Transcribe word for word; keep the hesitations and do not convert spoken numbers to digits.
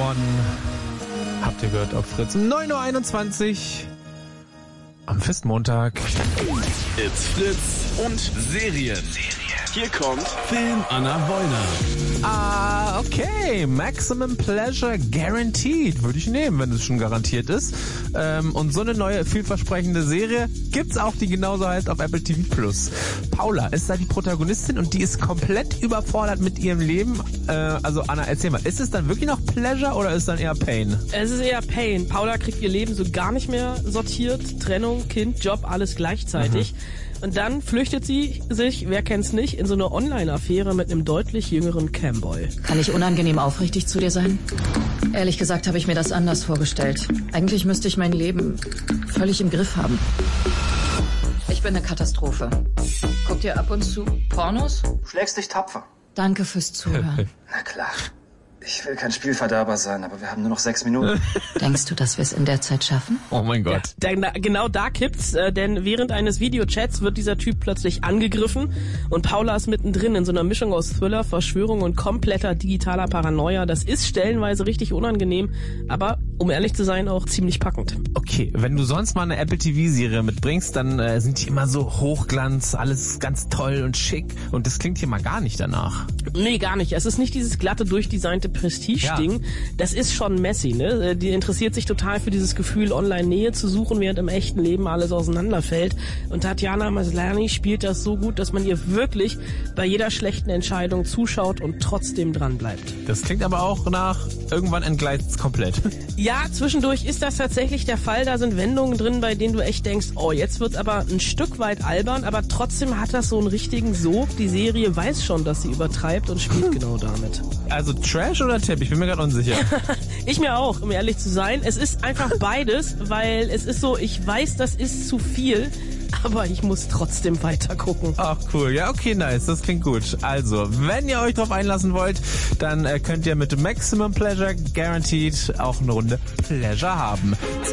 One. Habt ihr gehört auf Fritz? neun Uhr einundzwanzig am Festmontag. It's Fritz und Serien. Hier kommt Film Anna Wollner. Ah, okay. Maximum Pleasure Guaranteed. Würde ich nehmen, wenn es schon garantiert ist. Ähm, und so eine neue, vielversprechende Serie gibt's auch, die genauso heißt, auf Apple T V Plus. Paula ist da die Protagonistin und die ist komplett überfordert mit ihrem Leben. Äh, also Anna, erzähl mal, ist es dann wirklich noch Pleasure oder ist es dann eher Pain? Es ist eher Pain. Paula kriegt ihr Leben so gar nicht mehr sortiert. Trennung, Kind, Job, alles gleichzeitig. Mhm. Und dann flüchtet sie sich, wer kennt's nicht, in so eine Online-Affäre mit einem deutlich jüngeren Camboy. Kann ich unangenehm aufrichtig zu dir sein? Ehrlich gesagt habe ich mir das anders vorgestellt. Eigentlich müsste ich mein Leben völlig im Griff haben. Ich bin eine Katastrophe. Guckt ihr ab und zu Pornos? Du schlägst dich tapfer. Danke fürs Zuhören. Na klar. Ich will kein Spielverderber sein, aber wir haben nur noch sechs Minuten. Denkst du, dass wir es in der Zeit schaffen? Oh mein Gott. Ja, da, genau da kippt's, äh, denn während eines Videochats wird dieser Typ plötzlich angegriffen und Paula ist mittendrin in so einer Mischung aus Thriller, Verschwörung und kompletter digitaler Paranoia. Das ist stellenweise richtig unangenehm, aber um ehrlich zu sein, auch ziemlich packend. Okay, wenn du sonst mal eine Apple T V-Serie mitbringst, dann äh, sind die immer so Hochglanz, alles ganz toll und schick und das klingt hier mal gar nicht danach. Nee, gar nicht. Es ist nicht dieses glatte, durchdesignte Prestige-Ding. Ja. Das ist schon messy, ne? Die interessiert sich total für dieses Gefühl, Online-Nähe zu suchen, während im echten Leben alles auseinanderfällt. Und Tatjana Maslany spielt das so gut, dass man ihr wirklich bei jeder schlechten Entscheidung zuschaut und trotzdem dran bleibt. Das klingt aber auch nach, irgendwann entgleist's komplett. Ja, zwischendurch ist das tatsächlich der Fall. Da sind Wendungen drin, bei denen du echt denkst, oh, jetzt wird's aber ein Stück weit albern, aber trotzdem hat das so einen richtigen Sog. Die Serie weiß schon, dass sie übertreibt und spielt genau damit. Also Trash oder Tipp? Ich bin mir gerade unsicher. Ich mir auch, um ehrlich zu sein. Es ist einfach beides, weil es ist so, ich weiß, das ist zu viel, aber ich muss trotzdem weiter gucken. Ach cool, ja okay, nice, das klingt gut. Also, wenn ihr euch drauf einlassen wollt, dann äh, könnt ihr mit Maximum Pleasure Guaranteed auch eine Runde Pleasure haben.